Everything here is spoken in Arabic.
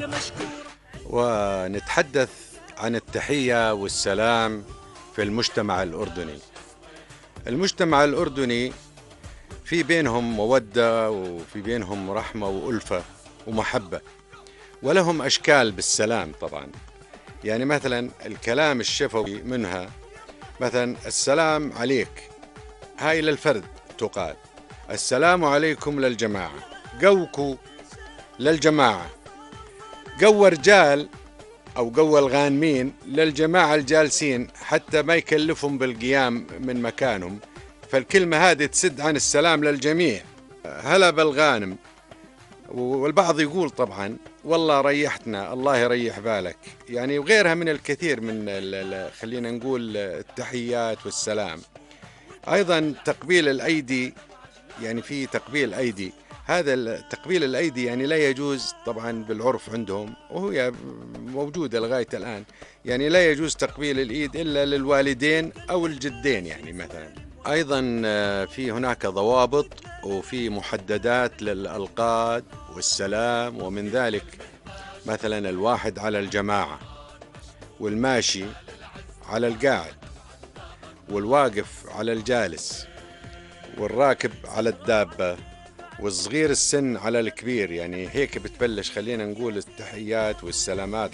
ونتحدث عن التحية والسلام في المجتمع الأردني. المجتمع الأردني في بينهم مودة وفي بينهم رحمة وألفة ومحبة، ولهم أشكال بالسلام طبعا. يعني مثلا الكلام الشفوي منها، مثلا السلام عليك هاي للفرد تقال، السلام عليكم للجماعة، قوكو للجماعة، قوى رجال أو قوى الغانمين للجماعة الجالسين حتى ما يكلفهم بالقيام من مكانهم. فالكلمة هذه تسد عن السلام للجميع، هلا بالغانم. والبعض يقول طبعا والله ريحتنا، الله يريح بالك، يعني وغيرها من الكثير من خلينا نقول التحيات والسلام. أيضا تقبيل الأيدي، يعني في تقبيل أيدي، هذا تقبيل الأيدي يعني لا يجوز طبعا بالعرف عندهم، وهي موجودة لغاية الآن. يعني لا يجوز تقبيل الإيد إلا للوالدين أو الجدين يعني مثلا. أيضا في هناك ضوابط وفي محددات للألقاب والسلام، ومن ذلك مثلا الواحد على الجماعة، والماشي على القاعد، والواقف على الجالس، والراكب على الدابة، والصغير السن على الكبير. يعني هيك بتبلش خلينا نقول التحيات والسلامات